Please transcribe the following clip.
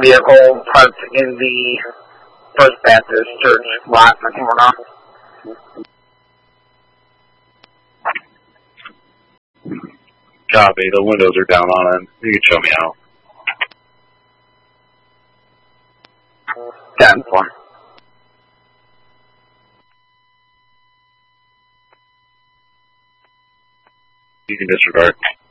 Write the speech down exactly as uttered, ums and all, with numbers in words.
vehicle parked in the First Baptist Church lot in the corner. Copy. The windows are down on it. You can show me out. ten four. You can disregard.